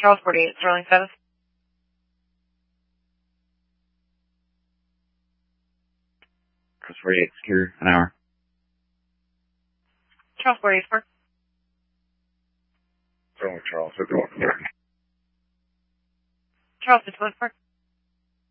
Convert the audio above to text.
Charles 48, Sterling status. Charles 48, secure, an hour. Charles 48, sir. Sterling Charles, 51. Charles 51, sir.